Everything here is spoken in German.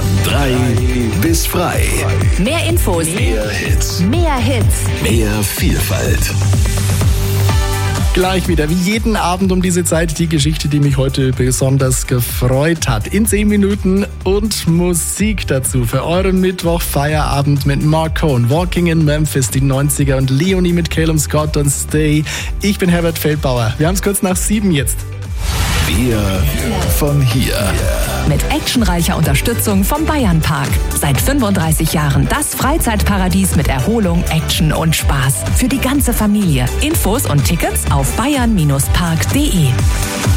Von 3 bis frei. Mehr Infos, Mehr Hits. mehr Hits. Mehr Vielfalt. Gleich wieder, wie jeden Abend um diese Zeit, die Geschichte, die mich heute besonders gefreut hat. In 10 Minuten und Musik dazu für euren Mittwoch-Feierabend mit Mark Cohn, Walking in Memphis, die 90er und Leonie mit Calum Scott und Stay. Ich bin Herbert Feldbauer. Wir haben es kurz nach 7 jetzt. Wir von hier. Mit actionreicher Unterstützung vom Bayernpark. Seit 35 Jahren das Freizeitparadies mit Erholung, Action und Spaß. Für die ganze Familie. Infos und Tickets auf bayern-park.de.